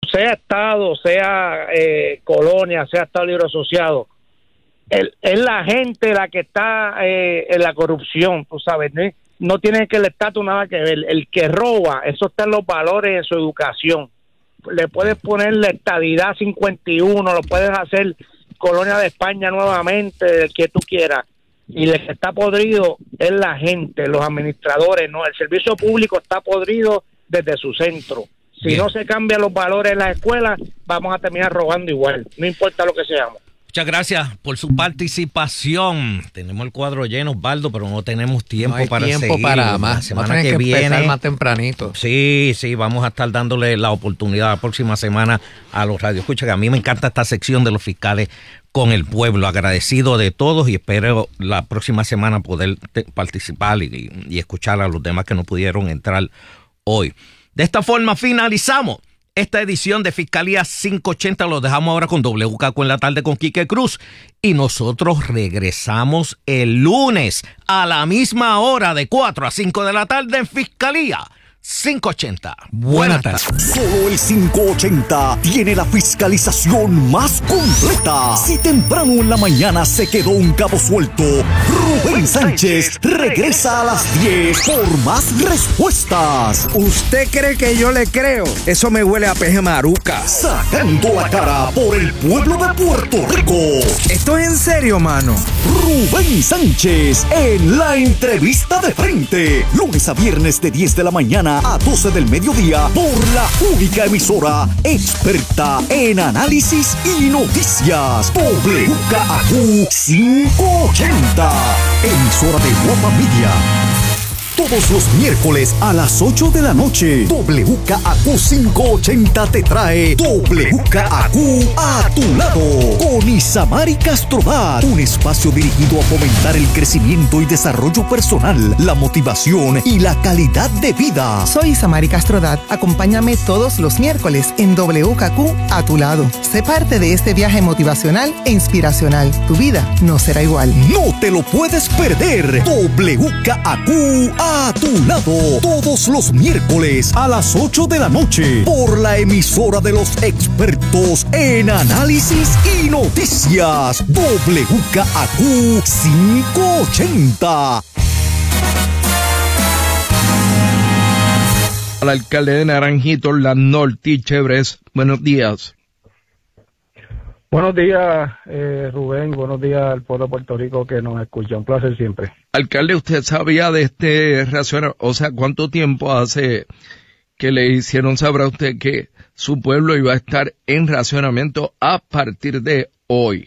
sea Estado, sea colonia, sea Estado Libre Asociado, es la gente la que está en la corrupción, tú sabes, no tiene que el estatus nada que ver. El que roba, eso está en los valores de su educación. Le puedes poner la estadidad 51, lo puedes hacer colonia de España nuevamente, el que tú quieras. Y el que está podrido es la gente, los administradores, no. El servicio público está podrido desde su centro. Si no se cambian los valores en las escuelas, vamos a terminar robando igual, no importa lo que seamos. Muchas gracias por su participación. Tenemos el cuadro lleno, Osvaldo, pero no tenemos tiempo para seguir. Para más. La semana que viene más tempranito. Sí, vamos a estar dándole la oportunidad la próxima semana a los radioescuchas, que a mí me encanta esta sección de los fiscales con el pueblo. Agradecido de todos y espero la próxima semana poder participar y escuchar a los demás que no pudieron entrar hoy. De esta forma finalizamos esta edición de Fiscalía 580. Lo dejamos ahora con WKQ en la tarde con Quique Cruz. Y nosotros regresamos el lunes a la misma hora de 4 a 5 de la tarde en Fiscalía 580. Buenas tardes. Solo el 580 tiene la fiscalización más completa. Si temprano en la mañana se quedó un cabo suelto, Rubén Sánchez regresa a las 10 por más respuestas. ¿Usted cree que yo le creo? Eso me huele a peje maruca. Sacando la cara por el pueblo de Puerto Rico. ¿Esto es en serio, mano? Rubén Sánchez en la entrevista de frente. Lunes a viernes de 10 de la mañana a 12 del mediodía por la única emisora experta en análisis y noticias. WKQ 580. Emisora de Guapa Media. Todos los miércoles a las 8 de la noche, WKQ 580 te trae WKQ a tu lado con Isamari Castrodat, un espacio dirigido a fomentar el crecimiento y desarrollo personal, la motivación y la calidad de vida. Soy Isamari Castrodat. Acompáñame todos los miércoles en WKQ a tu lado. Sé parte de este viaje motivacional e inspiracional. Tu vida no será igual. No te lo puedes perder. WKQ a tu lado, todos los miércoles a las 8 de la noche, por la emisora de los expertos en análisis y noticias, WKQ 580. Al alcalde de Naranjito, la Norte Chéveres, buenos días. Buenos días, Rubén. Buenos días al pueblo de Puerto Rico que nos escucha. Un placer siempre. Alcalde, ¿usted sabía de este racionamiento? O sea, ¿cuánto tiempo hace que le hicieron saber a usted que su pueblo iba a estar en racionamiento a partir de hoy?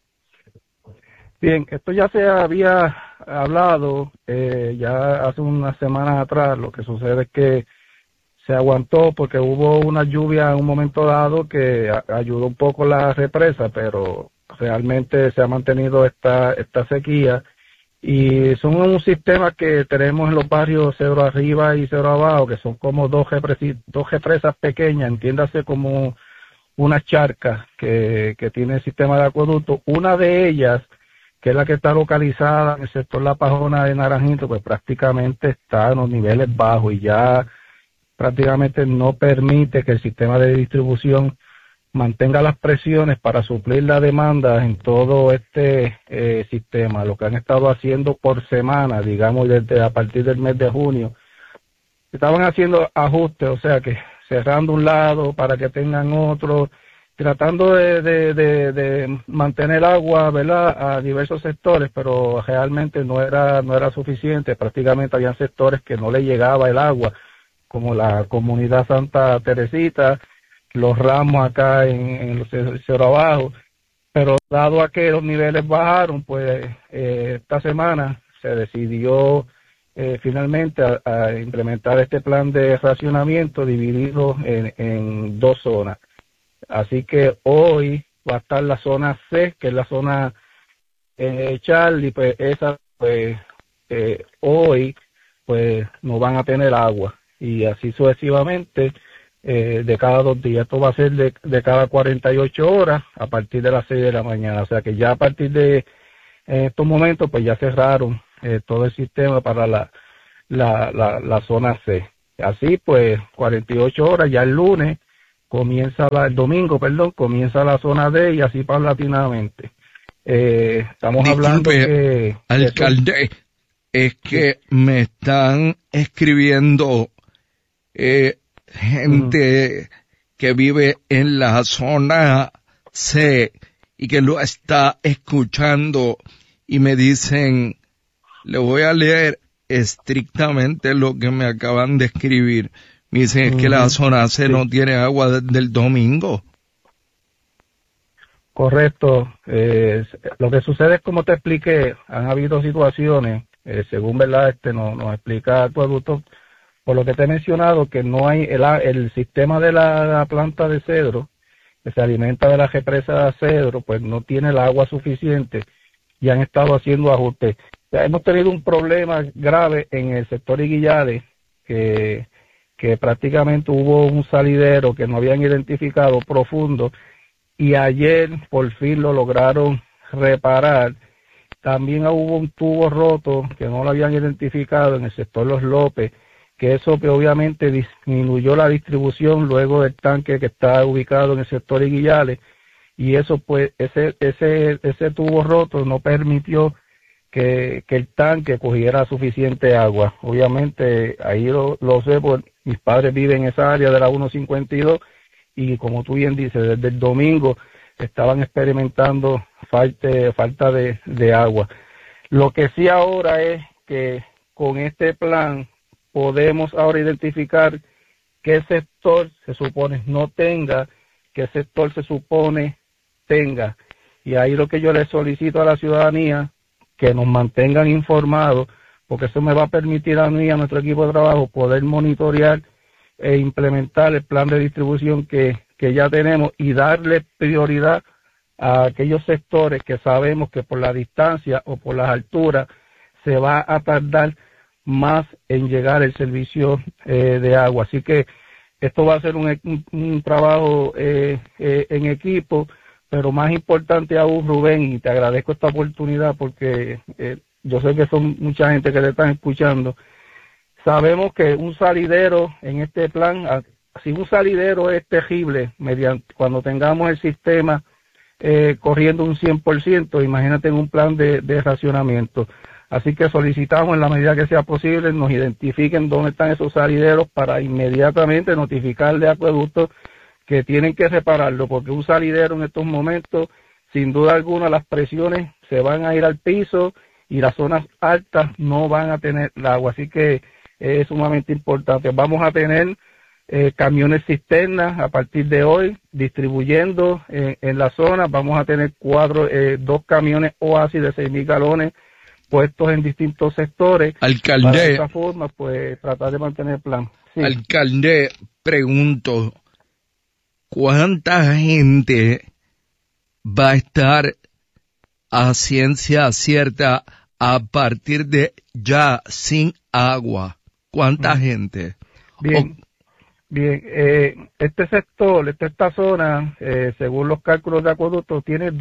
Bien, esto ya se había hablado ya hace unas semanas atrás. Lo que sucede es que se aguantó porque hubo una lluvia en un momento dado que ayudó un poco la represa, pero realmente se ha mantenido esta sequía y son un sistema que tenemos en los barrios Cedro Arriba y Cedro Abajo, que son como dos represas pequeñas, entiéndase como unas charcas que tiene el sistema de acueducto. Una de ellas, que es la que está localizada en el sector La Pajona de Naranjito, pues prácticamente está en los niveles bajos y ya prácticamente no permite que el sistema de distribución mantenga las presiones para suplir la demanda en todo este sistema. Lo que han estado haciendo por semana, digamos desde a partir del mes de junio, estaban haciendo ajustes, o sea que cerrando un lado para que tengan otro, tratando de mantener agua, ¿verdad?, a diversos sectores, pero realmente no era suficiente. Prácticamente había sectores que no le llegaba el agua, como la comunidad Santa Teresita, los Ramos acá en los Cerro Abajo, pero dado a que los niveles bajaron, pues esta semana se decidió finalmente a implementar este plan de racionamiento dividido en dos zonas. Así que hoy va a estar la zona C, que es la zona Charlie, pues esa, pues hoy pues no van a tener agua. Y así sucesivamente de cada 2 días. Esto va a ser de cada 48 horas a partir de las 6 de la mañana. O sea que ya a partir de estos momentos pues ya cerraron todo el sistema para la zona C. Así pues 48 horas, ya el lunes el domingo, comienza la zona D y así paulatinamente. Estamos hablando que... Alcalde, es que me están escribiendo gente que vive en la zona C y que lo está escuchando y me dicen, le voy a leer estrictamente lo que me acaban de escribir. Me dicen es que la zona C no tiene agua desde el domingo. Correcto. Lo que sucede es, como te expliqué, han habido situaciones, según verdad nos explica Acueducto, por lo que te he mencionado, que no hay el sistema de la planta de Cedro, que se alimenta de la represa de Cedro, pues no tiene el agua suficiente y han estado haciendo ajustes. O sea, hemos tenido un problema grave en el sector Iguillales, que prácticamente hubo un salidero que no habían identificado profundo, y ayer por fin lo lograron reparar. También hubo un tubo roto que no lo habían identificado en el sector Los López, que eso que obviamente disminuyó la distribución luego del tanque que está ubicado en el sector Iguillales, y eso pues ese tubo roto no permitió que el tanque cogiera suficiente agua. Obviamente ahí lo sé, porque mis padres viven en esa área de la 152 y como tú bien dices, desde el domingo estaban experimentando falta de agua. Lo que sí ahora es que con este plan podemos ahora identificar qué sector se supone no tenga, qué sector se supone tenga. Y ahí lo que yo le solicito a la ciudadanía, que nos mantengan informados, porque eso me va a permitir a mí y a nuestro equipo de trabajo poder monitorear e implementar el plan de distribución que ya tenemos y darle prioridad a aquellos sectores que sabemos que por la distancia o por las alturas se va a tardar más en llegar el servicio de agua. Así que esto va a ser un trabajo en equipo, pero más importante aún, Rubén, y te agradezco esta oportunidad porque yo sé que son mucha gente que te están escuchando. Sabemos que un salidero en este plan, si un salidero es terrible, cuando tengamos el sistema corriendo un 100%, imagínate en un plan de racionamiento. Así que solicitamos en la medida que sea posible, nos identifiquen dónde están esos salideros para inmediatamente notificarle a Acueducto que tienen que repararlo, porque un salidero en estos momentos, sin duda alguna, las presiones se van a ir al piso y las zonas altas no van a tener el agua. Así que es sumamente importante. Vamos a tener camiones cisternas a partir de hoy distribuyendo en la zona. Vamos a tener 2 camiones Oasis de 6,000 galones puestos en distintos sectores. Alcalde, para de esta forma, pues, tratar de mantener el plan. Sí. Alcalde, pregunto, ¿cuánta gente va a estar a ciencia cierta a partir de ya sin agua? ¿Cuánta gente? Bien, este sector, esta zona, según los cálculos de Acueducto, tiene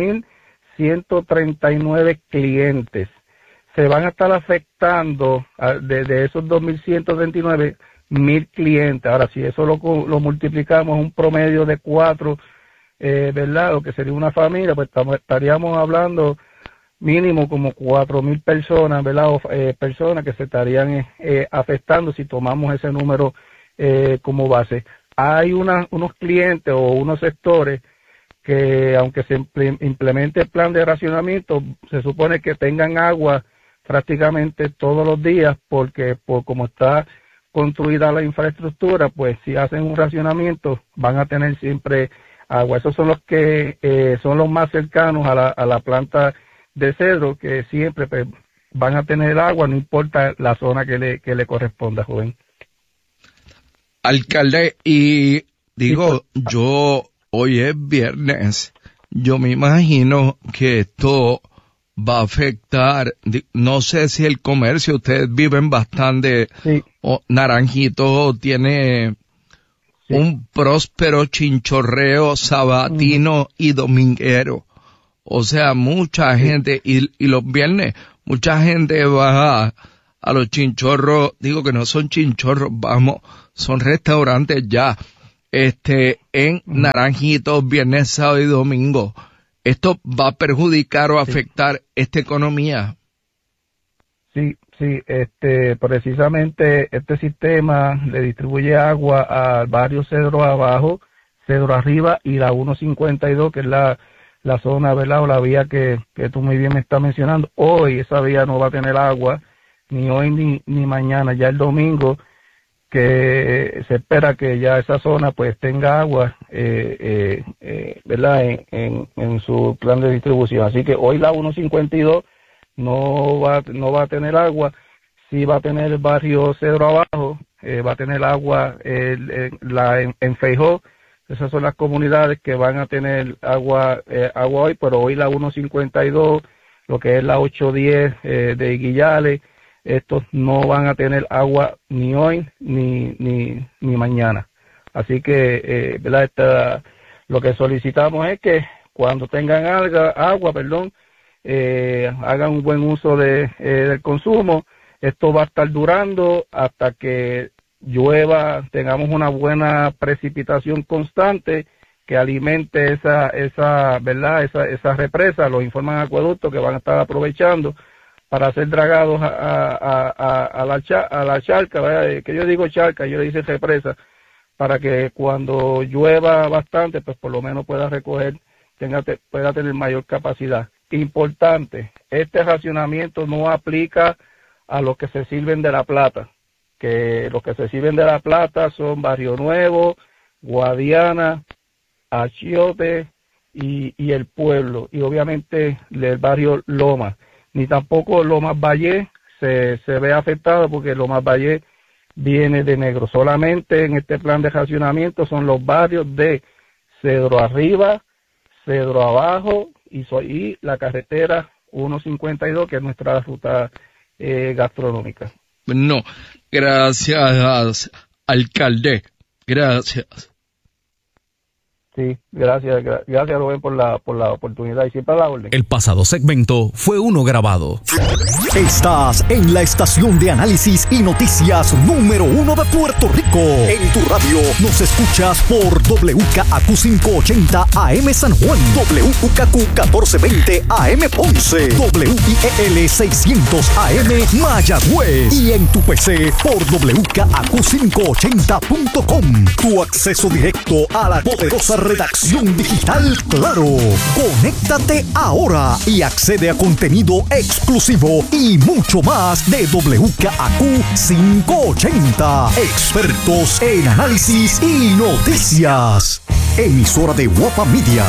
2,139 clientes. Se van a estar afectando de esos 2,139, 1,000 clientes. Ahora, si eso lo multiplicamos un promedio de 4, ¿verdad? Lo que sería una familia, pues estaríamos hablando mínimo como 4,000 personas, ¿verdad? Personas que se estarían afectando si tomamos ese número como base. Hay unos clientes o unos sectores que, aunque se implemente el plan de racionamiento, se supone que tengan agua prácticamente todos los días, porque como está construida la infraestructura, pues si hacen un racionamiento van a tener siempre agua. Esos son los que son los más cercanos a la planta de Cedro, que siempre pues, van a tener agua, no importa la zona que le corresponda, joven. Alcalde, y digo, hoy es viernes, yo me imagino que esto va a afectar, no sé si el comercio, ustedes viven bastante, sí. Naranjito tiene un próspero chinchorreo sabatino y dominguero. O sea, mucha gente, y los viernes, mucha gente va a los chinchorros, digo que no son chinchorros, son restaurantes ya, en Naranjitos viernes, sábado y domingo. ¿Esto va a perjudicar o afectar esta economía? Sí, precisamente este sistema le distribuye agua al barrio Cedro Abajo, Cedro Arriba y la 152, que es la zona, ¿verdad? O la vía que tú muy bien me estás mencionando. Hoy esa vía no va a tener agua, ni hoy ni mañana, ya el domingo, que se espera que ya esa zona pues tenga agua, ¿verdad? En su plan de distribución. Así que hoy la 152 no va a tener agua. Sí va a tener el barrio Cedro Abajo, va a tener agua en Feijó. Esas son las comunidades que van a tener agua hoy, pero hoy la 152, lo que es la 810 de Iguillales, estos no van a tener agua ni hoy ni mañana. Así que, ¿verdad? Lo que solicitamos es que cuando tengan agua, hagan un buen uso del consumo. Esto va a estar durando hasta que llueva, tengamos una buena precipitación constante que alimente esa represa. Los informan acueductos que van a estar aprovechando para ser dragados a la charca, ¿verdad? Que yo digo charca, yo le dice represa, para que cuando llueva bastante, pues por lo menos pueda recoger, pueda tener mayor capacidad. Importante, este racionamiento no aplica a los que se sirven de La Plata, que los que se sirven de La Plata son Barrio Nuevo, Guadiana, Achiote y el pueblo, y obviamente el barrio Lomas. Ni tampoco Lomas Valle se ve afectado porque Lomas Valle viene de negro. Solamente en este plan de racionamiento son los barrios de Cedro Arriba, Cedro Abajo y la carretera 152, que es nuestra ruta gastronómica. No, gracias, alcalde. Gracias. Sí, gracias Rubén por la oportunidad y siempre a la orden. El pasado segmento fue uno grabado. Estás en la estación de análisis y noticias número 1 de Puerto Rico. En tu radio nos escuchas por WKAQ 580 AM San Juan, WKAQ 1420 AM Ponce, WIEL 600 AM Mayagüez y en tu PC por WKAQ580.com. Tu acceso directo a la poderosa redacción digital Claro. Conéctate ahora y accede a contenido exclusivo y mucho más de WKAQ 580. Expertos en análisis y noticias. Emisora de Guapa Media.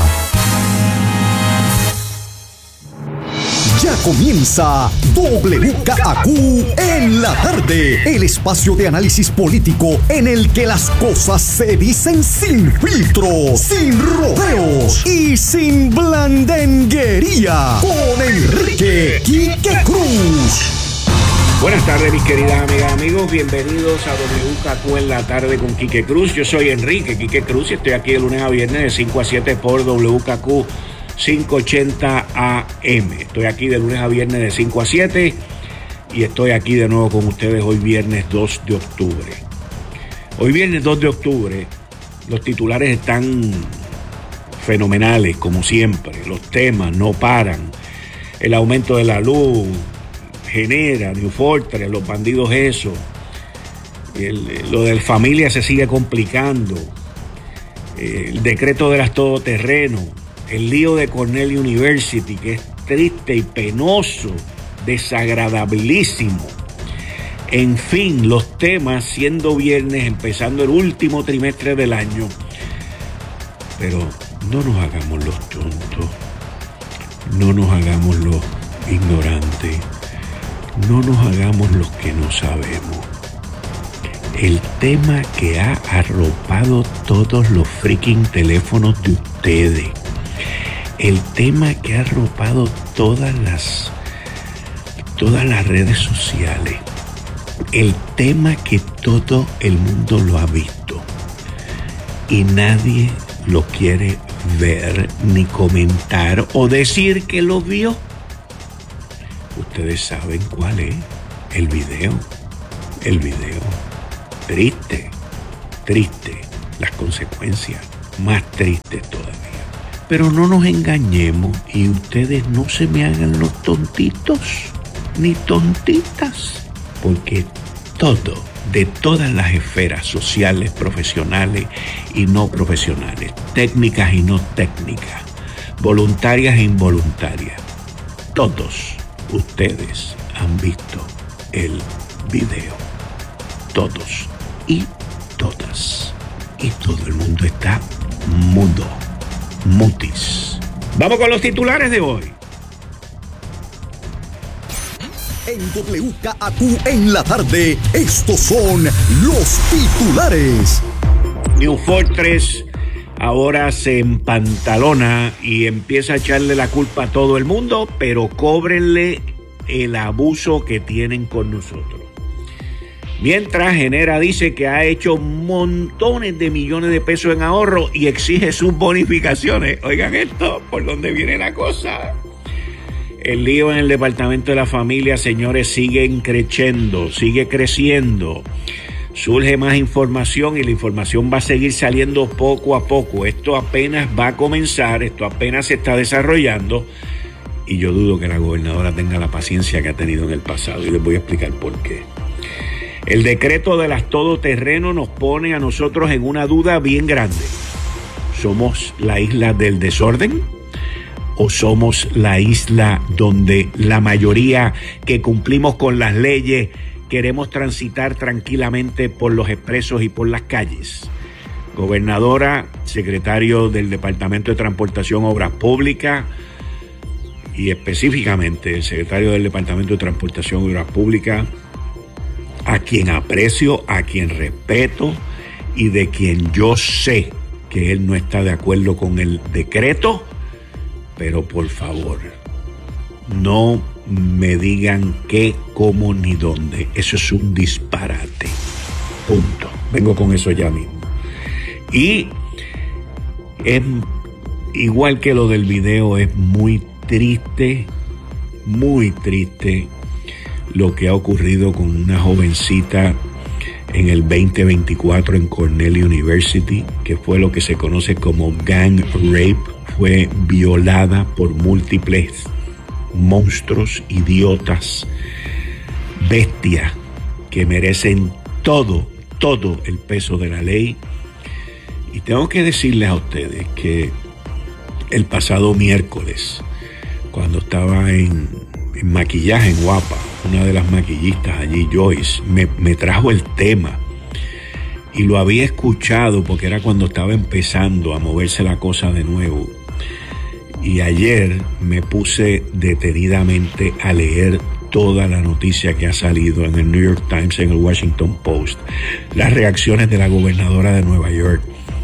Ya comienza WKAQ en la tarde, el espacio de análisis político en el que las cosas se dicen sin filtro, sin rodeos y sin blandenguería. Con Enrique Quique Cruz. Buenas tardes, mis queridas amigas, amigos. Bienvenidos a WKAQ en la tarde con Quique Cruz. Yo soy Enrique Quique Cruz y estoy aquí de lunes a viernes de 5 a 7 por WKAQ 580 AM. Estoy aquí de lunes a viernes de 5 a 7 y estoy aquí de nuevo con ustedes hoy viernes 2 de octubre. Hoy viernes 2 de octubre los titulares están fenomenales como siempre. Los temas no paran. El aumento de la luz genera New Fortress, los bandidos eso. Lo de la familia se sigue complicando. El decreto de las todoterrenos. El lío de Cornell University, que es triste y penoso, desagradabilísimo. En fin, los temas siendo viernes, empezando el último trimestre del año. Pero no nos hagamos los tontos, no nos hagamos los ignorantes, no nos hagamos los que no sabemos. El tema que ha arropado todos los freaking teléfonos de ustedes. El tema que ha arropado todas las redes sociales. El tema que todo el mundo lo ha visto. Y nadie lo quiere ver, ni comentar o decir que lo vio. Ustedes saben cuál es. El video. Triste. las consecuencias más tristes todavía. Pero no nos engañemos y ustedes no se me hagan los tontitos ni tontitas, porque todo, de todas las esferas sociales, profesionales y no profesionales, técnicas y no técnicas, voluntarias e involuntarias, todos ustedes han visto el video. Todos y todas. Y todo el mundo está mudo. Mutis. Vamos con los titulares de hoy. En WKAQ en la tarde, estos son los titulares. New Fortress ahora se empantalona y empieza a echarle la culpa a todo el mundo, pero cóbrenle el abuso que tienen con nosotros. Mientras Genera dice que ha hecho montones de millones de pesos en ahorro y exige sus bonificaciones. Oigan esto, por dónde viene la cosa. El lío en el Departamento de la Familia, señores, sigue creciendo. Surge más información y la información va a seguir saliendo poco a poco. Esto apenas va a comenzar, esto apenas se está desarrollando y yo dudo que la gobernadora tenga la paciencia que ha tenido en el pasado y les voy a explicar por qué. El decreto de las todoterreno nos pone a nosotros en una duda bien grande. ¿Somos la isla del desorden? ¿O somos la isla donde la mayoría que cumplimos con las leyes queremos transitar tranquilamente por los expresos y por las calles? Gobernadora, secretario del Departamento de Transportación, Obras Públicas y específicamente el secretario del Departamento de Transportación y Obras Públicas, a quien aprecio, a quien respeto y de quien yo sé que él no está de acuerdo con el decreto, pero por favor, no me digan qué, cómo ni dónde. Eso es un disparate. Punto. Vengo con eso ya mismo. Y es igual que lo del video, es muy triste lo que ha ocurrido con una jovencita en el 2024 en Cornell University, que fue lo que se conoce como gang rape. Fue violada por múltiples monstruos, idiotas, bestias que merecen todo el peso de la ley. Y tengo que decirles a ustedes que el pasado miércoles, cuando estaba en maquillaje en Guapa, una de las maquillistas allí, Joyce, me trajo el tema y lo había escuchado porque era cuando estaba empezando a moverse la cosa de nuevo. Y ayer me puse detenidamente a leer toda la noticia que ha salido en el New York Times, en el Washington Post, las reacciones de la gobernadora de Nueva York,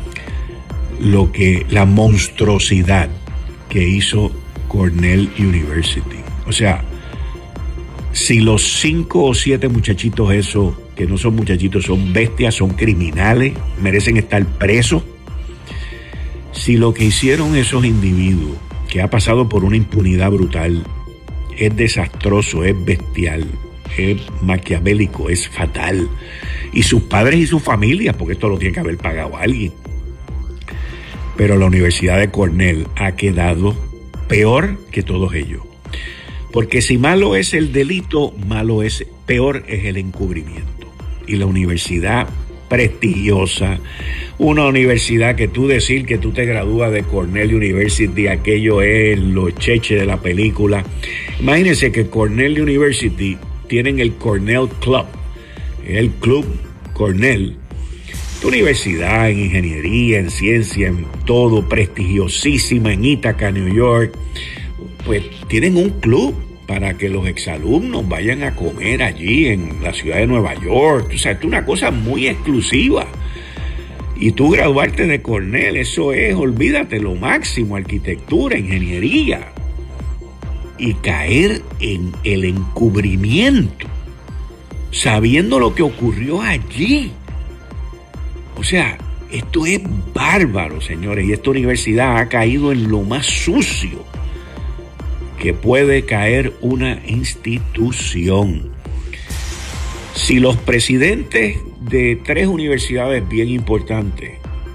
la monstruosidad que hizo Cornell University. O sea, si los 5 o 7 muchachitos esos, que no son muchachitos, son bestias, son criminales, merecen estar presos, si lo que hicieron esos individuos, que ha pasado por una impunidad brutal, es desastroso, es bestial, es maquiavélico, es fatal, y sus padres y sus familias, porque esto lo tiene que haber pagado alguien, pero la Universidad de Cornell ha quedado peor que todos ellos. Porque si malo es el delito, peor es el encubrimiento. Y la universidad prestigiosa, una universidad que tú decir que tú te gradúas de Cornell University, aquello es los cheches de la película. Imagínense que Cornell University tienen el Cornell Club, el Club Cornell. Tu universidad en ingeniería, en ciencia, en todo, prestigiosísima en Ithaca, New York. Pues tienen un club para que los exalumnos vayan a comer allí en la ciudad de Nueva York. O sea, es una cosa muy exclusiva. Y tú graduarte de Cornell, eso es, olvídate, lo máximo, arquitectura, ingeniería. Y caer en el encubrimiento, sabiendo lo que ocurrió allí. O sea, esto es bárbaro, señores, y esta universidad ha caído en lo más sucio que puede caer una institución. Si los presidentes de 3 universidades bien importantes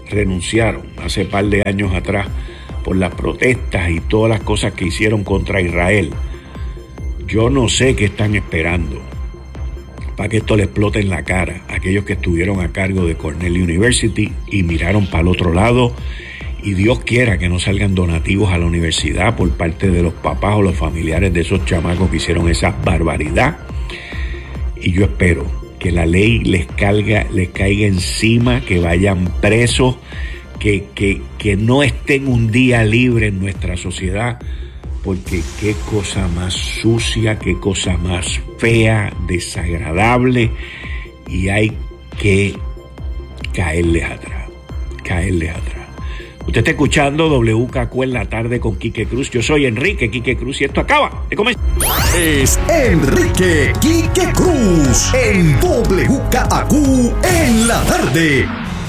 renunciaron hace par de años atrás por las protestas y todas las cosas que hicieron contra Israel. Yo no sé qué están esperando para que esto le explote en la cara a aquellos que estuvieron a cargo de Cornell University y miraron para el otro lado, y Dios quiera que no salgan donativos a la universidad por parte de los papás o los familiares de esos chamacos que hicieron esa barbaridad. Y yo espero que la ley les caiga encima, que vayan presos, que no estén un día libres en nuestra sociedad, porque qué cosa más sucia, qué cosa más fea, desagradable, y hay que caerles atrás. Usted está escuchando WKQ en la tarde con Quique Cruz. Yo soy Enrique Quique Cruz y esto acaba de comenzar. Es Enrique Quique Cruz en WKQ en la tarde.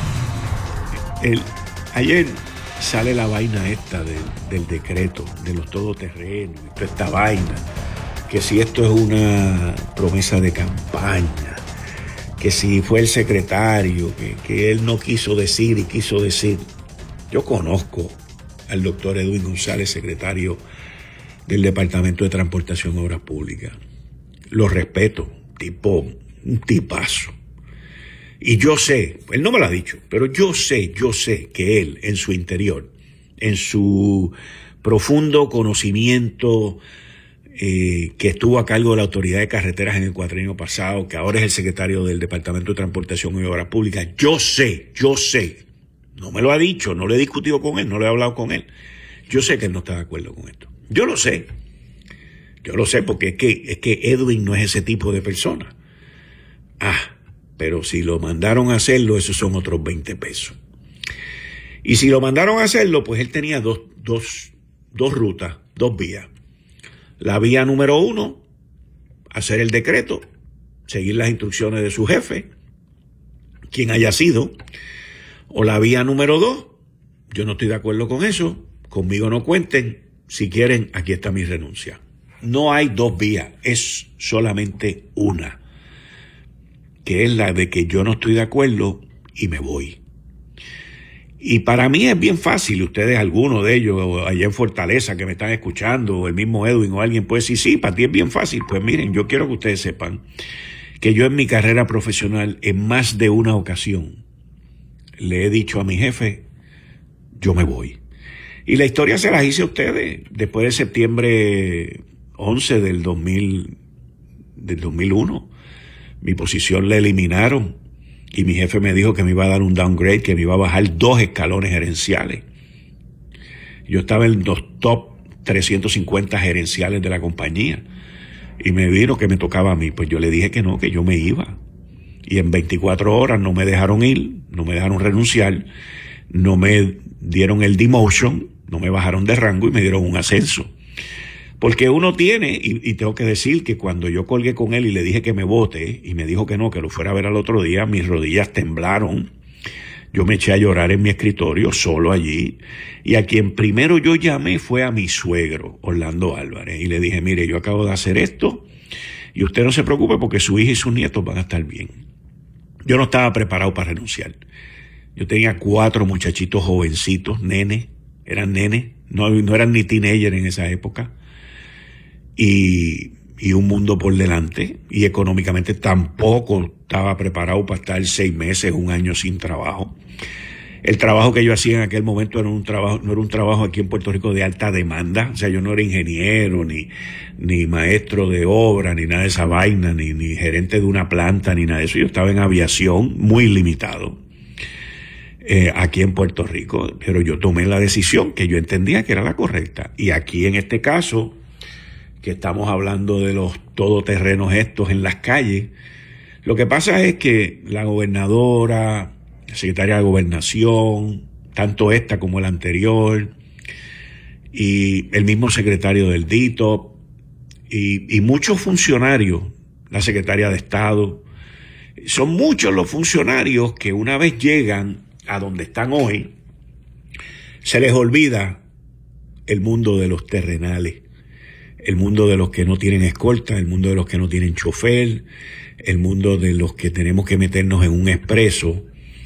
Ayer sale la vaina esta del decreto, de los todoterrenos, y toda esta vaina, que si esto es una promesa de campaña, que si fue el secretario, que él no quiso decir y quiso decir. Yo conozco al doctor Edwin González, secretario del Departamento de Transportación y Obras Públicas. Lo respeto, un tipazo. Y yo sé, él no me lo ha dicho, pero yo sé que él en su interior, en su profundo conocimiento, que estuvo a cargo de la Autoridad de Carreteras en el cuatrienio pasado, que ahora es el secretario del Departamento de Transportación y Obras Públicas, yo sé, no me lo ha dicho, no lo he discutido con él, no lo he hablado con él. Yo sé que él no está de acuerdo con esto. Yo lo sé porque es que Edwin no es ese tipo de persona. Pero si lo mandaron a hacerlo, esos son otros 20 pesos. Y si lo mandaron a hacerlo, pues él tenía dos rutas, dos vías. La vía número 1, hacer el decreto, seguir las instrucciones de su jefe, quien haya sido. O la vía número 2, yo no estoy de acuerdo con eso, conmigo no cuenten, si quieren, aquí está mi renuncia. No hay dos vías, es solamente una, que es la de que yo no estoy de acuerdo y me voy. Y para mí es bien fácil, ustedes, alguno de ellos, allá en Fortaleza que me están escuchando, o el mismo Edwin o alguien puede decir, sí, para ti es bien fácil. Pues miren, yo quiero que ustedes sepan que yo en mi carrera profesional, en más de una ocasión, le he dicho a mi jefe, yo me voy. Y la historia se las hice a ustedes. Después de septiembre 11 del 2001, mi posición la eliminaron y mi jefe me dijo que me iba a dar un downgrade, que me iba a bajar 2 escalones gerenciales. Yo estaba en los top 350 gerenciales de la compañía y me vino que me tocaba a mí. Pues yo le dije que no, que yo me iba. Y en 24 horas no me dejaron ir, no me dejaron renunciar, no me dieron el demotion, no me bajaron de rango y me dieron un ascenso. Porque uno tiene, y tengo que decir que cuando yo colgué con él y le dije que me vote, y me dijo que no, que lo fuera a ver al otro día, mis rodillas temblaron. Yo me eché a llorar en mi escritorio, solo allí, y a quien primero yo llamé fue a mi suegro, Orlando Álvarez, y le dije, mire, yo acabo de hacer esto, y usted no se preocupe porque su hija y sus nietos van a estar bien. Yo no estaba preparado para renunciar. Yo tenía 4 muchachitos jovencitos, eran nenes, no eran ni teenagers en esa época, y un mundo por delante, y económicamente tampoco estaba preparado para estar 6 meses, 1 año sin trabajo. El trabajo que yo hacía en aquel momento no era un trabajo aquí en Puerto Rico de alta demanda. O sea, yo no era ingeniero, ni maestro de obra, ni nada de esa vaina, ni gerente de una planta, ni nada de eso. Yo estaba en aviación, muy limitado, aquí en Puerto Rico. Pero yo tomé la decisión que yo entendía que era la correcta. Y aquí en este caso, que estamos hablando de los todoterrenos estos en las calles, lo que pasa es que la gobernadora, la secretaria de Gobernación, tanto esta como la anterior, y el mismo secretario del DITOP, y muchos funcionarios, la secretaria de Estado, son muchos los funcionarios que una vez llegan a donde están hoy, se les olvida el mundo de los terrenales, el mundo de los que no tienen escolta, el mundo de los que no tienen chofer, el mundo de los que tenemos que meternos en un expreso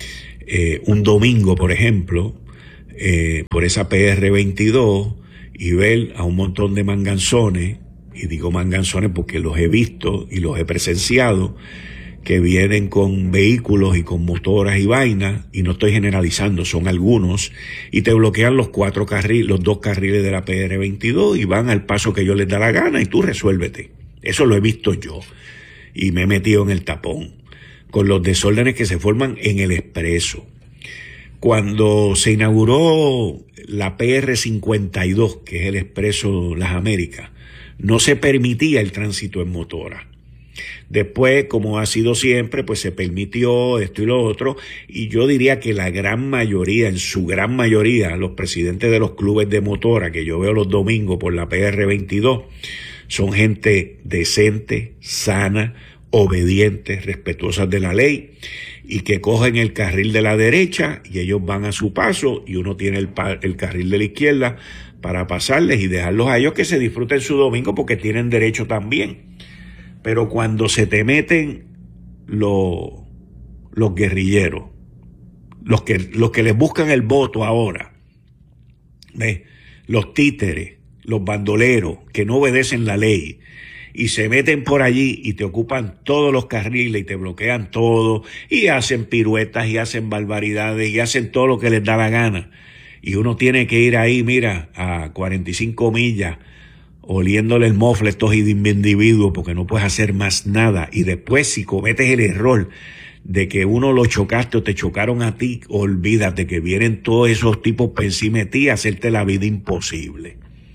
un domingo, por ejemplo, por esa PR22 y ver a un montón de manganzones, y digo manganzones porque los he visto y los he presenciado, que vienen con vehículos y con motoras y vainas, y no estoy generalizando, son algunos, y te bloquean los 2 carriles de la PR22 y van al paso que ellos les da la gana y tú resuélvete. Eso lo he visto yo y me he metido en el tapón con los desórdenes que se forman en el expreso. Cuando se inauguró la PR52, que es el expreso Las Américas, no se permitía el tránsito en motora. Después, como ha sido siempre, pues se permitió esto y lo otro, y yo diría que la gran mayoría, en su gran mayoría, los presidentes de los clubes de motora que yo veo los domingos por la PR22, son gente decente, sana, obediente, respetuosas de la ley, y que cogen el carril de la derecha y ellos van a su paso y uno tiene el carril de la izquierda para pasarles y dejarlos a ellos que se disfruten su domingo porque tienen derecho también. Pero cuando se te meten los guerrilleros, los que les buscan el voto ahora, ¿ves? Los títeres, los bandoleros que no obedecen la ley y se meten por allí y te ocupan todos los carriles y te bloquean todo y hacen piruetas y hacen barbaridades y hacen todo lo que les da la gana. Y uno tiene que ir ahí, mira, a 45 millas, oliéndole el mofle a estos individuos porque no puedes hacer más nada. Y después, si cometes el error de que uno lo chocaste o te chocaron a ti, olvídate que vienen todos esos tipos por encima de ti a hacerte la vida imposible.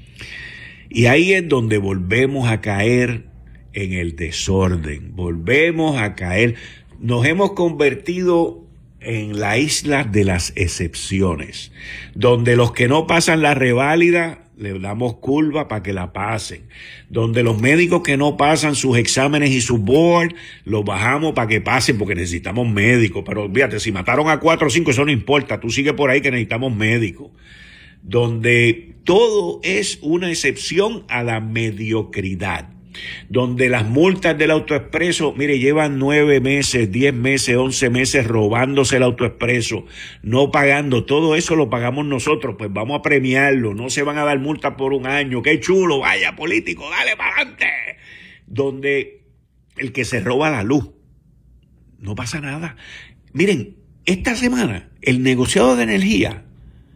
Y ahí es donde volvemos a caer en el desorden, volvemos a caer. Nos hemos convertido en la isla de las excepciones, donde los que no pasan la reválida le damos curva para que la pasen, donde los médicos que no pasan sus exámenes y sus board los bajamos para que pasen porque necesitamos médicos. Pero fíjate, si mataron a 4 o 5 eso no importa, tú sigue por ahí que necesitamos médicos. Donde todo es una excepción a la mediocridad, donde las multas del autoexpreso, mire, llevan 9 meses, 10 meses, 11 meses robándose el autoexpreso, no pagando, todo eso lo pagamos nosotros, pues vamos a premiarlo, no se van a dar multas por un año, qué chulo, vaya político, dale para adelante. Donde el que se roba la luz, no pasa nada. Miren, esta semana el negociado de energía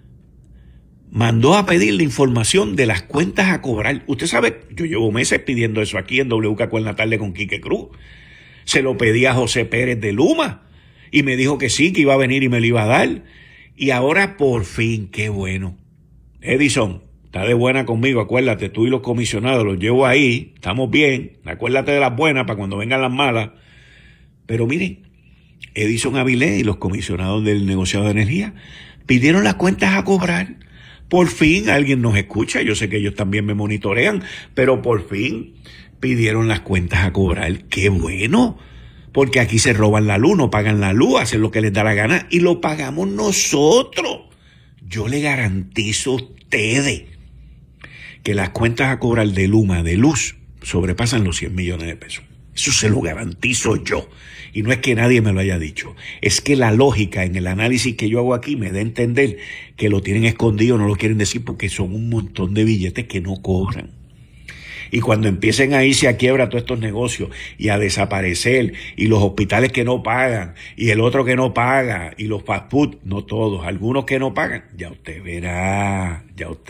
mandó a pedir la información de las cuentas a cobrar. Usted sabe, yo llevo meses pidiendo eso aquí en WKQ en la tarde con Quique Cruz. Se lo pedí a José Pérez de Luma y me dijo que sí, que iba a venir y me lo iba a dar. Y ahora por fin, qué bueno. Edison, está de buena conmigo, acuérdate, tú y los comisionados los llevo ahí, estamos bien, acuérdate de las buenas para cuando vengan las malas. Pero miren, Edison Avilés y los comisionados del negociado de energía pidieron las cuentas a cobrar. Por fin alguien nos escucha, yo sé que ellos también me monitorean, pero por fin pidieron las cuentas a cobrar. ¡Qué bueno! Porque aquí se roban la luz, no pagan la luz, hacen lo que les da la gana y lo pagamos nosotros. Yo le garantizo a ustedes que las cuentas a cobrar de Luma, de luz, sobrepasan los 100 millones de pesos. Eso se lo garantizo yo. Y no es que nadie me lo haya dicho. Es que la lógica en el análisis que yo hago aquí me da a entender que lo tienen escondido, no lo quieren decir porque son un montón de billetes que no cobran. Y cuando empiecen a irse a quiebra todos estos negocios y a desaparecer, y los hospitales que no pagan, y el otro que no paga, y los fast food, no todos, algunos que no pagan, ya usted verá.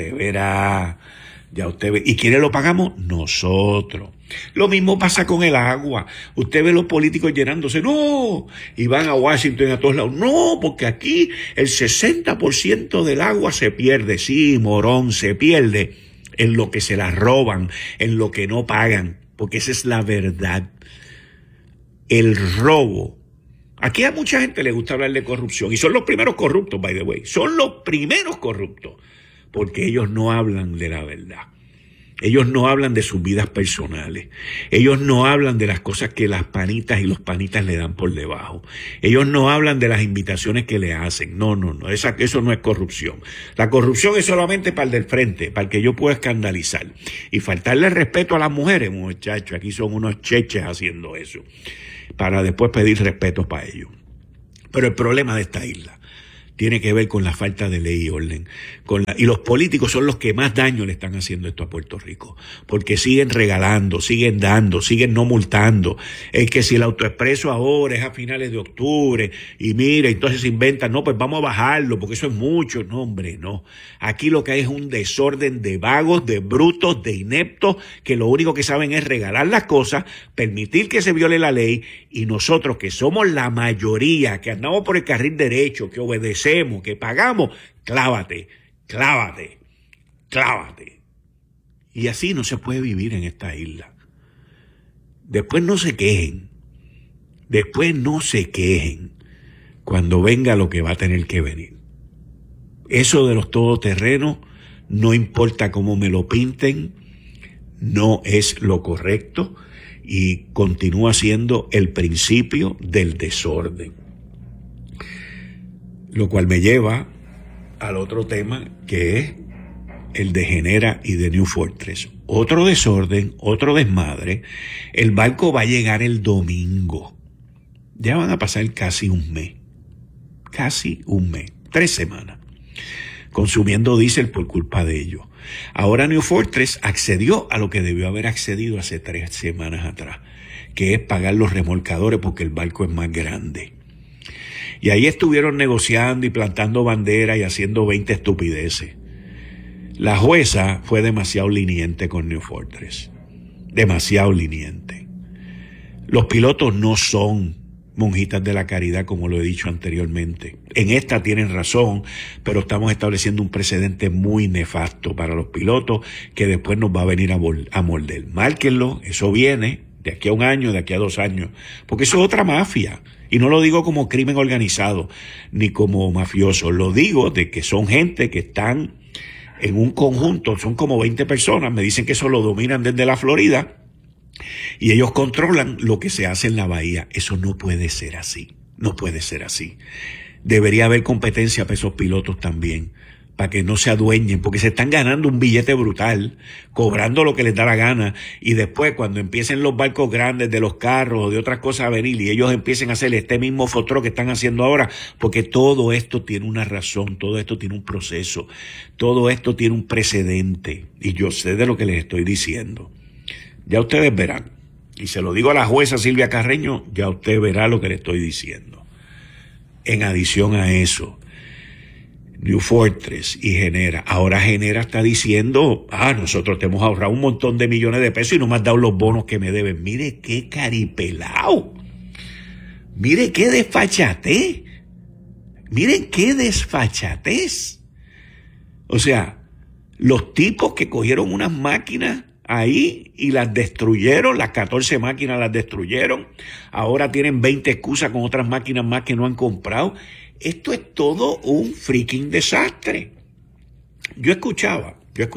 ¿Y quiénes lo pagamos? Nosotros. Lo mismo pasa con el agua. Usted ve los políticos llenándose, no, y van a Washington a todos lados, no, porque aquí el 60% del agua se pierde. Sí, morón, se pierde en lo que se la roban, en lo que no pagan, porque esa es la verdad. El robo. Aquí a mucha gente le gusta hablar de corrupción, y son los primeros corruptos, by the way, son los primeros corruptos, porque ellos no hablan de la verdad. Ellos no hablan de sus vidas personales. Ellos no hablan de las cosas que las panitas y los panitas le dan por debajo. Ellos no hablan de las invitaciones que le hacen. No. Eso no es corrupción. La corrupción es solamente para el del frente, para el que yo pueda escandalizar. Y faltarle respeto a las mujeres, muchachos. Aquí son unos cheches haciendo eso, para después pedir respeto para ellos. Pero el problema de esta isla tiene que ver con la falta de ley y orden. Y los políticos son los que más daño le están haciendo esto a Puerto Rico, porque siguen regalando, siguen dando, siguen no multando. Es que si el autoexpreso ahora es a finales de octubre, y mira, entonces se inventan, no, pues vamos a bajarlo, porque eso es mucho. No, hombre, no. Aquí lo que hay es un desorden de vagos, de brutos, de ineptos, que lo único que saben es regalar las cosas, permitir que se viole la ley, y nosotros que somos la mayoría, que andamos por el carril derecho, que obedecemos, que pagamos, clávate. Y así no se puede vivir en esta isla. Después no se quejen cuando venga lo que va a tener que venir. Eso de los todoterrenos, no importa cómo me lo pinten, no es lo correcto y continúa siendo el principio del desorden. Lo cual me lleva al otro tema, que es el de Genera y de New Fortress. Otro desorden, otro desmadre. El barco va a llegar el domingo. Ya van a pasar casi un mes, 3 semanas, consumiendo diésel por culpa de ellos. Ahora New Fortress accedió a lo que debió haber accedido hace 3 semanas atrás, que es pagar los remolcadores porque el barco es más grande. Y ahí estuvieron negociando y plantando banderas y haciendo 20 estupideces. La jueza fue demasiado liniente con New Fortress. Demasiado liniente. Los pilotos no son monjitas de la caridad, como lo he dicho anteriormente. En esta tienen razón, pero estamos estableciendo un precedente muy nefasto para los pilotos que después nos va a venir a morder. Márquenlo, eso viene de aquí a 1 año, de aquí a 2 años, porque eso es otra mafia. Y no lo digo como crimen organizado, ni como mafioso. Lo digo de que son gente que están en un conjunto, son como 20 personas. Me dicen que eso lo dominan desde la Florida. Y ellos controlan lo que se hace en la bahía. Eso no puede ser así. No puede ser así. Debería haber competencia para esos pilotos también, para que no se adueñen, porque se están ganando un billete brutal, cobrando lo que les da la gana, y después cuando empiecen los barcos grandes de los carros o de otras cosas a venir, y ellos empiecen a hacer este mismo fotró que están haciendo ahora, porque todo esto tiene una razón, todo esto tiene un proceso, todo esto tiene un precedente, y yo sé de lo que les estoy diciendo. Ya ustedes verán, y se lo digo a la jueza Silvia Carreño, ya usted verá lo que le estoy diciendo. En adición a eso, New Fortress y Genera. Ahora Genera está diciendo, nosotros te hemos ahorrado un montón de millones de pesos y no me has dado los bonos que me deben. Mire qué caripelao. Mire qué desfachatez. Miren qué desfachatez. O sea, los tipos que cogieron unas máquinas ahí y las destruyeron, las 14 máquinas las destruyeron. Ahora tienen 20 excusas con otras máquinas más que no han comprado. Esto es todo un freaking desastre. Yo escuchaba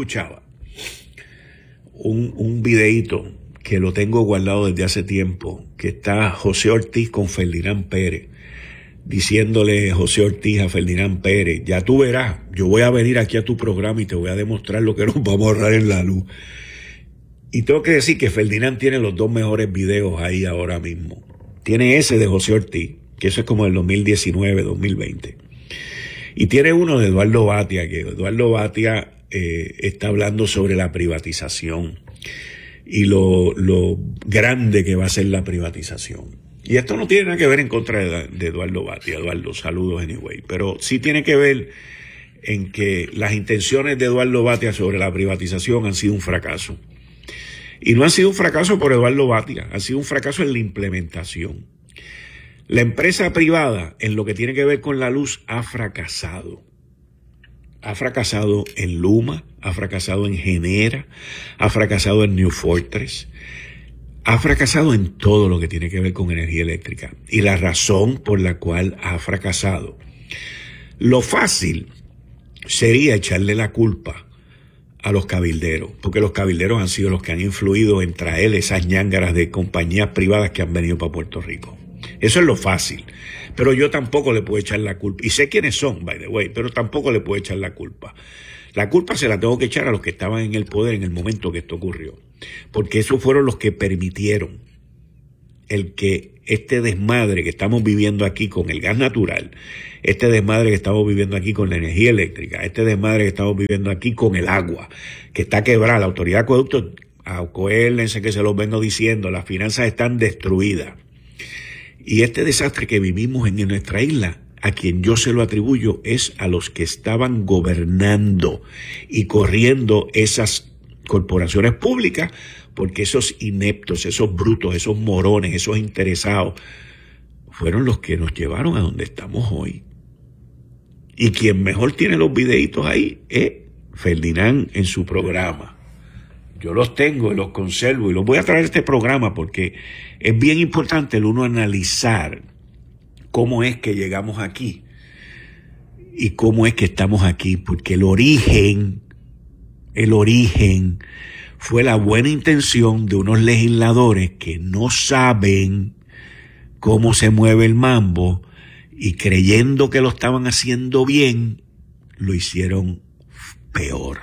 un videíto que lo tengo guardado desde hace tiempo, que está José Ortiz con Ferdinand Pérez, diciéndole José Ortiz a Ferdinand Pérez, ya tú verás, yo voy a venir aquí a tu programa y te voy a demostrar lo que nos vamos a ahorrar en la luz. Y tengo que decir que Ferdinand tiene los 2 mejores videos ahí ahora mismo. Tiene ese de José Ortiz, que eso es como del 2019, 2020. Y tiene uno de Eduardo Batia, que Eduardo Batia está hablando sobre la privatización y lo grande que va a ser la privatización. Y esto no tiene nada que ver en contra de Eduardo Batia. Eduardo, saludos anyway. Pero sí tiene que ver en que las intenciones de Eduardo Batia sobre la privatización han sido un fracaso. Y no ha sido un fracaso por Eduardo Batia, ha sido un fracaso en la implementación. La empresa privada, en lo que tiene que ver con la luz, ha fracasado. Ha fracasado en Luma, ha fracasado en Genera, ha fracasado en New Fortress, ha fracasado en todo lo que tiene que ver con energía eléctrica. Y la razón por la cual ha fracasado. Lo fácil sería echarle la culpa a los cabilderos, porque los cabilderos han sido los que han influido en traer esas ñángaras de compañías privadas que han venido para Puerto Rico. Eso es lo fácil, pero yo tampoco le puedo echar la culpa, y sé quiénes son, by the way, pero tampoco le puedo echar la culpa. La culpa se la tengo que echar a los que estaban en el poder en el momento que esto ocurrió, porque esos fueron los que permitieron el que este desmadre que estamos viviendo aquí con el gas natural, este desmadre que estamos viviendo aquí con la energía eléctrica, este desmadre que estamos viviendo aquí con el agua, que está quebrada, la autoridad de acueductos, acuérdense que se los vengo diciendo, las finanzas están destruidas. Y este desastre que vivimos en nuestra isla, a quien yo se lo atribuyo es a los que estaban gobernando y corriendo esas corporaciones públicas, porque esos ineptos, esos brutos, esos morones, esos interesados, fueron los que nos llevaron a donde estamos hoy. Y quien mejor tiene los videitos ahí es Ferdinand en su programa. Yo los tengo y los conservo y los voy a traer a este programa porque es bien importante el uno analizar cómo es que llegamos aquí y cómo es que estamos aquí, porque el origen fue la buena intención de unos legisladores que no saben cómo se mueve el mambo y creyendo que lo estaban haciendo bien, lo hicieron peor,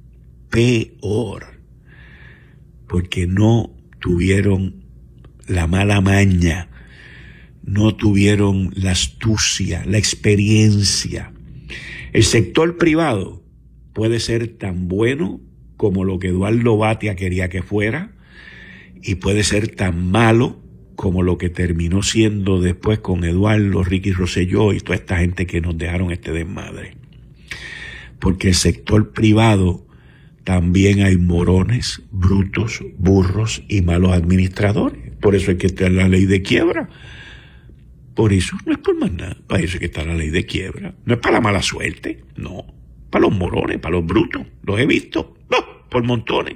porque no tuvieron la mala maña, no tuvieron la astucia, la experiencia. El sector privado puede ser tan bueno como lo que Eduardo Batia quería que fuera, y puede ser tan malo como lo que terminó siendo después con Eduardo, Ricky Rosselló y toda esta gente que nos dejaron este desmadre. Porque el sector privado también hay morones, brutos, burros y malos administradores. Por eso hay que estar la ley de quiebra. Por eso no es por más nada. Para eso hay que estar la ley de quiebra. No es para la mala suerte, no. Para los morones, para los brutos. Los he visto, no, por montones.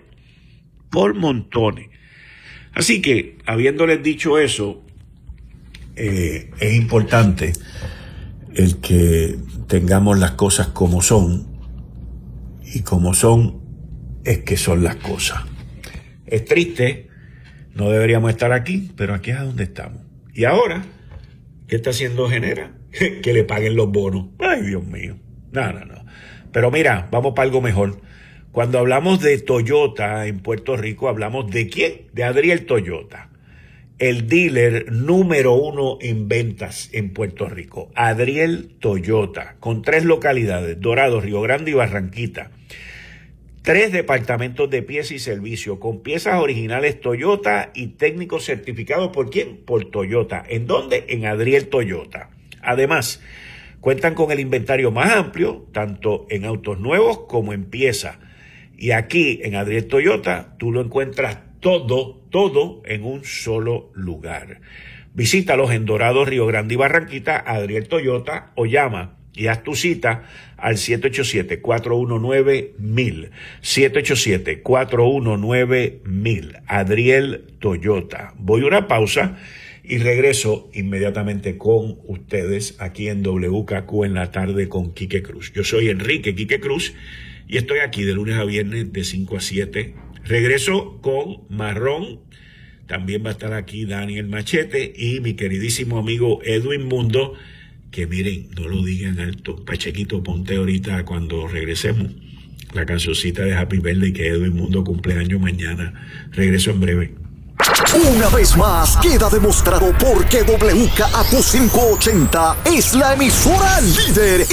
Así que, habiéndoles dicho eso, es importante el que tengamos las cosas como son, y como son es que son las cosas. Es triste, no deberíamos estar aquí, pero aquí es a donde estamos. Y ahora, ¿qué está haciendo Genera? Que le paguen los bonos. Ay, Dios mío. No. Pero mira, vamos para algo mejor. Cuando hablamos de Toyota en Puerto Rico, hablamos ¿de quién? De Adriel Toyota, el dealer número 1 en ventas en Puerto Rico. Adriel Toyota, con 3 localidades, Dorado, Río Grande y Barranquita. 3 departamentos de piezas y servicio, con piezas originales Toyota y técnicos certificados, ¿por quién? Por Toyota. ¿En dónde? En Adriel Toyota. Además, cuentan con el inventario más amplio, tanto en autos nuevos como en piezas. Y aquí, en Adriel Toyota, tú lo encuentras todo en un solo lugar. Visítalos en Dorado, Río Grande y Barranquita, Adriel Toyota, o llama y haz tu cita al 787-419-1000. 787-419-1000. Adriel Toyota. Voy a una pausa y regreso inmediatamente con ustedes aquí en WKQ en la tarde con Quique Cruz. Yo soy Enrique Quique Cruz y estoy aquí de lunes a viernes de 5 a 7. Regreso con Marrón. También va a estar aquí Daniel Machete y mi queridísimo amigo Edwin Mundo, que miren, no lo digan alto. Pachequito, ponte ahorita cuando regresemos la cancioncita de Happy Birthday, que Edwin Mundo cumpleaños mañana. Regreso en breve. Una vez más queda demostrado por qué WKAQ 580 es la emisora líder